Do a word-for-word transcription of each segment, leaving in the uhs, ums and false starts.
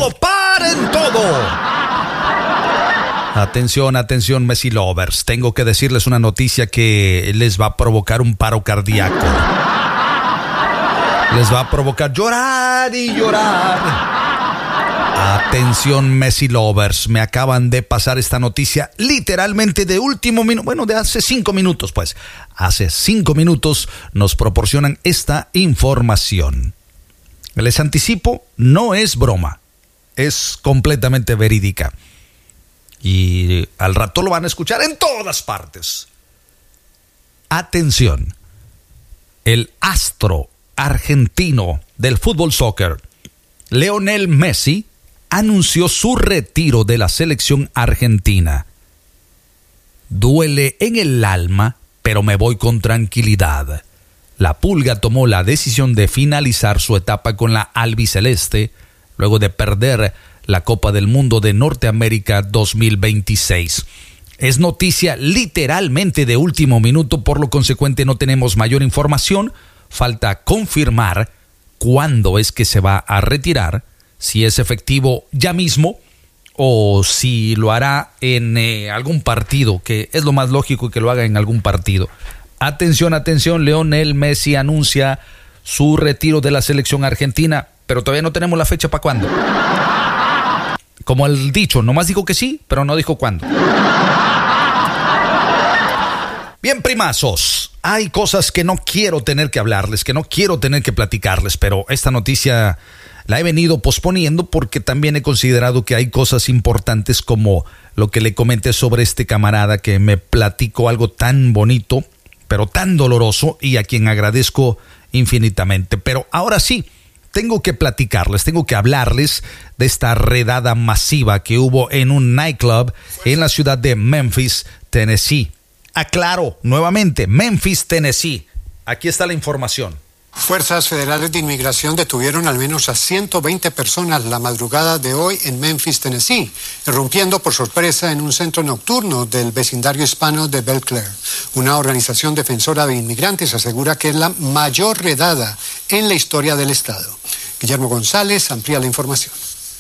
todo, paren todo. Atención, atención, Messi lovers. Tengo que decirles una noticia que les va a provocar un paro cardíaco. Les va a provocar llorar y llorar. Atención, Messi lovers. Me acaban de pasar esta noticia literalmente de último minuto. Bueno, de hace cinco minutos, pues. Hace cinco minutos nos proporcionan esta información. Les anticipo, no es broma. Es completamente verídica. Y al rato lo van a escuchar en todas partes. Atención. El astro argentino del fútbol soccer, Lionel Messi, anunció su retiro de la selección argentina. Duele en el alma, pero me voy con tranquilidad. La Pulga tomó la decisión de finalizar su etapa con la albiceleste luego de perder la Copa del Mundo de Norteamérica dos mil veintiséis. Es noticia literalmente de último minuto, por lo consecuente no tenemos mayor información. Falta confirmar cuándo es que se va a retirar, si es efectivo ya mismo o si lo hará en eh, algún partido, que es lo más lógico que lo haga en algún partido. Atención, atención, Lionel Messi anuncia su retiro de la selección argentina, pero todavía no tenemos la fecha para cuándo. Como el dicho, nomás dijo que sí, pero no dijo cuándo. Bien, primazos, hay cosas que no quiero tener que hablarles, que no quiero tener que platicarles, pero esta noticia la he venido posponiendo porque también he considerado que hay cosas importantes como lo que le comenté sobre este camarada que me platicó algo tan bonito, pero tan doloroso, y a quien agradezco infinitamente. Pero ahora sí, tengo que platicarles, tengo que hablarles de esta redada masiva que hubo en un nightclub en la ciudad de Memphis, Tennessee. Aclaro nuevamente, Memphis, Tennessee. Aquí está la información. Fuerzas federales de inmigración detuvieron al menos a ciento veinte personas la madrugada de hoy en Memphis, Tennessee, irrumpiendo por sorpresa en un centro nocturno del vecindario hispano de Belle Claire. Una organización defensora de inmigrantes asegura que es la mayor redada en la historia del estado. Guillermo González amplía la información.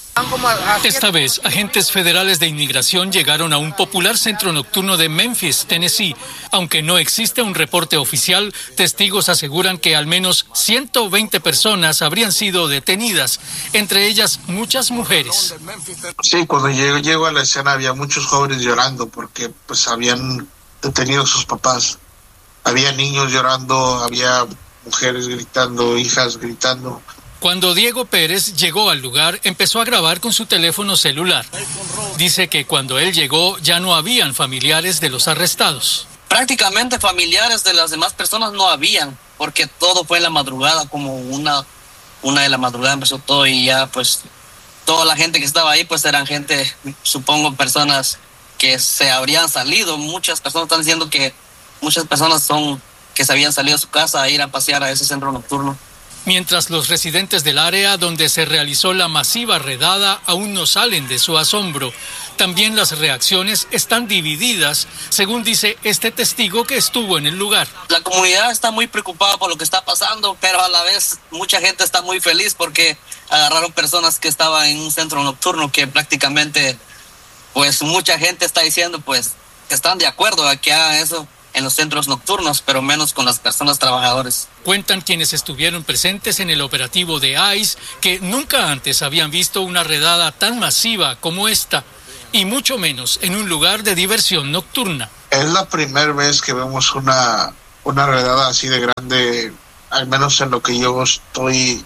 Esta vez, agentes federales de inmigración llegaron a un popular centro nocturno de Memphis, Tennessee. Aunque no existe un reporte oficial, testigos aseguran que al menos ciento veinte personas habrían sido detenidas, entre ellas muchas mujeres. Sí, cuando llego, llego a la escena había muchos jóvenes llorando porque pues habían detenido a sus papás. Había niños llorando, había mujeres gritando, hijas gritando. Cuando Diego Pérez llegó al lugar, empezó a grabar con su teléfono celular. Dice que cuando él llegó ya no habían familiares de los arrestados. Prácticamente familiares de las demás personas no habían, porque todo fue en la madrugada, como una, una de la madrugada empezó todo y ya pues toda la gente que estaba ahí pues eran gente, supongo personas que se habrían salido. Muchas personas están diciendo que muchas personas son que se habían salido de su casa a ir a pasear a ese centro nocturno. Mientras los residentes del área donde se realizó la masiva redada aún no salen de su asombro. También las reacciones están divididas, según dice este testigo que estuvo en el lugar. La comunidad está muy preocupada por lo que está pasando, pero a la vez mucha gente está muy feliz porque agarraron personas que estaban en un centro nocturno que prácticamente, pues mucha gente está diciendo pues que están de acuerdo a que hagan eso en los centros nocturnos, pero menos con las personas trabajadoras. Cuentan quienes estuvieron presentes en el operativo de ICE que nunca antes habían visto una redada tan masiva como esta, y mucho menos en un lugar de diversión nocturna. Es la primera vez que vemos una, una redada así de grande, al menos en lo que yo estoy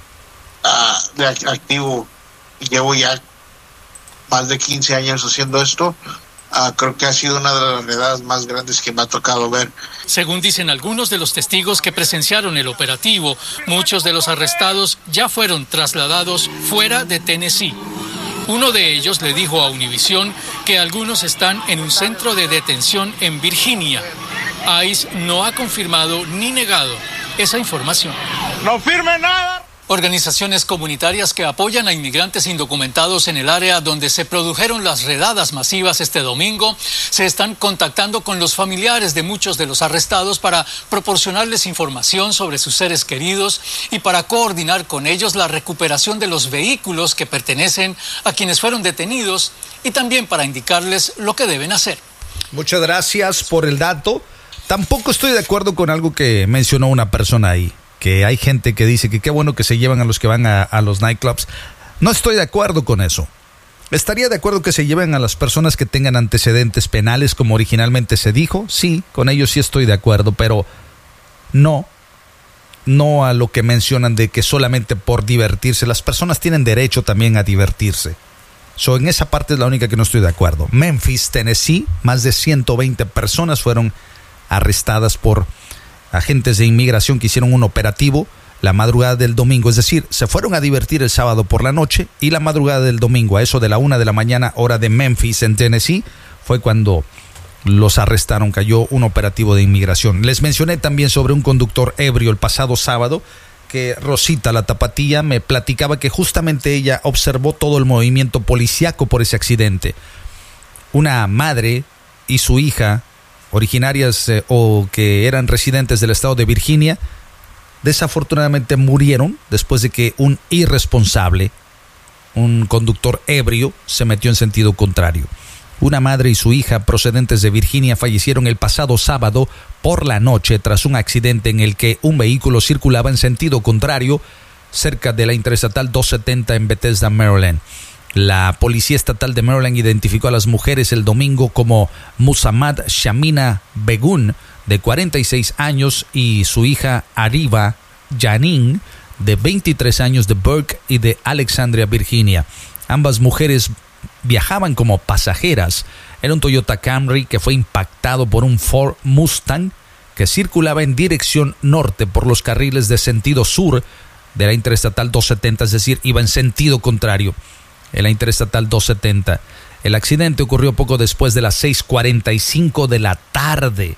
uh, de activo. Llevo ya más de quince años haciendo esto. Uh, creo que ha sido una de las redadas más grandes que me ha tocado ver. Según dicen algunos de los testigos que presenciaron el operativo, muchos de los arrestados ya fueron trasladados fuera de Tennessee. Uno de ellos le dijo a Univisión que algunos están en un centro de detención en Virginia. ICE no ha confirmado ni negado esa información. ¡No firme nada! Organizaciones comunitarias que apoyan a inmigrantes indocumentados en el área donde se produjeron las redadas masivas este domingo se están contactando con los familiares de muchos de los arrestados para proporcionarles información sobre sus seres queridos y para coordinar con ellos la recuperación de los vehículos que pertenecen a quienes fueron detenidos y también para indicarles lo que deben hacer. Muchas gracias por el dato. Tampoco estoy de acuerdo con algo que mencionó una persona ahí, que hay gente que dice que qué bueno que se llevan a los que van a, a los nightclubs. No estoy de acuerdo con eso. ¿Estaría de acuerdo que se lleven a las personas que tengan antecedentes penales como originalmente se dijo? Sí, con ellos sí estoy de acuerdo, pero no, no a lo que mencionan de que solamente por divertirse. Las personas tienen derecho también a divertirse. So, en esa parte es la única que no estoy de acuerdo. Memphis, Tennessee, más de ciento veinte personas fueron arrestadas por agentes de inmigración que hicieron un operativo la madrugada del domingo, es decir, se fueron a divertir el sábado por la noche y la madrugada del domingo, a eso de la una de la mañana, hora de Memphis, en Tennessee, fue cuando los arrestaron, cayó un operativo de inmigración. Les mencioné también sobre un conductor ebrio el pasado sábado, que Rosita, la tapatía, me platicaba que justamente ella observó todo el movimiento policíaco por ese accidente. Una madre y su hija, originarias eh, o que eran residentes del estado de Virginia, desafortunadamente murieron después de que un irresponsable, un conductor ebrio, se metió en sentido contrario. Una madre y su hija procedentes de Virginia fallecieron el pasado sábado por la noche tras un accidente en el que un vehículo circulaba en sentido contrario cerca de la interestatal doscientos setenta en Bethesda, Maryland. La policía estatal de Maryland identificó a las mujeres el domingo como Muhammad Shamina Begun, de cuarenta y seis años, y su hija Ariba Janin, de veintitrés años, de Burke y de Alexandria, Virginia. Ambas mujeres viajaban como pasajeras en un Toyota Camry que fue impactado por un Ford Mustang que circulaba en dirección norte por los carriles de sentido sur de la interestatal doscientos setenta, es decir, iba en sentido contrario en la interestatal doscientos setenta. El accidente ocurrió poco después de las seis cuarenta y cinco de la tarde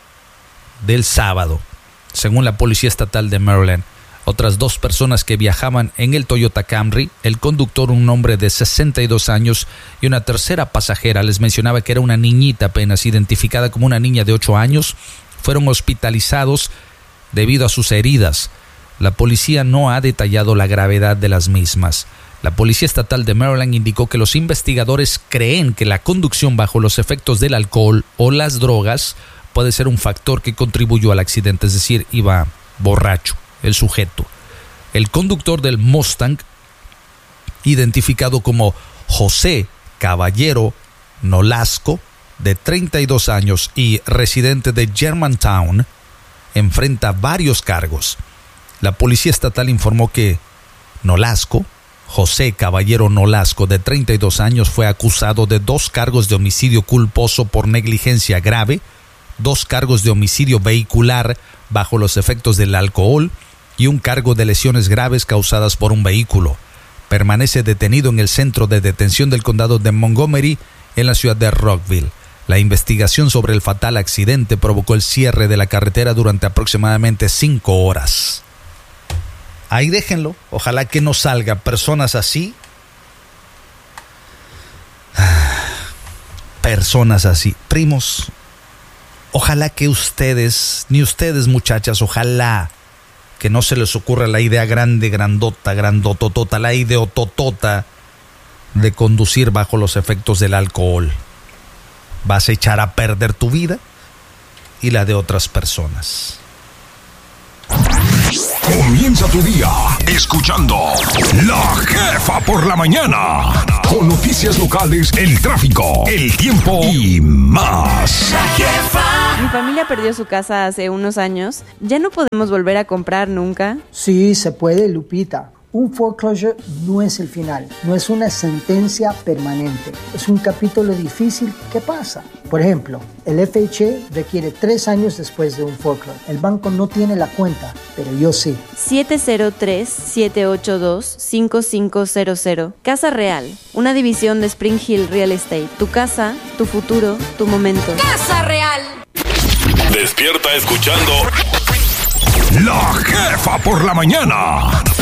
del sábado, según la policía estatal de Maryland. Otras dos personas que viajaban en el Toyota Camry, el conductor, un hombre de sesenta y dos años, y una tercera pasajera, les mencionaba que era una niñita apenas, identificada como una niña de ocho años, fueron hospitalizados debido a sus heridas. La policía no ha detallado la gravedad de las mismas. La policía estatal de Maryland indicó que los investigadores creen que la conducción bajo los efectos del alcohol o las drogas puede ser un factor que contribuyó al accidente, es decir, iba borracho el sujeto. El conductor del Mustang, identificado como José Caballero Nolasco, de treinta y dos años y residente de Germantown, enfrenta varios cargos. La policía estatal informó que Nolasco, José Caballero Nolasco, de treinta y dos años, fue acusado de dos cargos de homicidio culposo por negligencia grave, dos cargos de homicidio vehicular bajo los efectos del alcohol y un cargo de lesiones graves causadas por un vehículo. Permanece detenido en el centro de detención del condado de Montgomery, en la ciudad de Rockville. La investigación sobre el fatal accidente provocó el cierre de la carretera durante aproximadamente cinco horas. Ahí déjenlo, ojalá que no salga personas así. Personas así. Primos, ojalá que ustedes, ni ustedes muchachas, ojalá que no se les ocurra la idea grande, grandota, grandototota, la ideototota de conducir bajo los efectos del alcohol. Vas a echar a perder tu vida y la de otras personas. Comienza tu día escuchando La Jefa por la mañana, con noticias locales, el tráfico, el tiempo y más. La Jefa. Mi familia perdió su casa hace unos años. ¿Ya no podemos volver a comprar nunca? Sí, se puede, Lupita. Un foreclosure no es el final, no es una sentencia permanente, es un capítulo difícil que pasa. Por ejemplo, el F H A requiere tres años después de un foreclosure. El banco no tiene la cuenta, pero yo sí. siete cero tres, siete ocho dos, cinco cinco cero cero. Casa Real, una división de Spring Hill Real Estate. Tu casa, tu futuro, tu momento. Casa Real. Despierta escuchando La Jefa por la mañana.